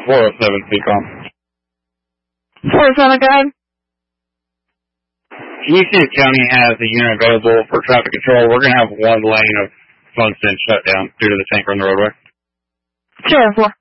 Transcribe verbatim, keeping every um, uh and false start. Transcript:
four oh seven, speak on. four oh seven, go ahead. Can you see if county has a unit available for traffic control? We're going to have one lane of Funston shut down due to the tanker on the roadway. Sure, four.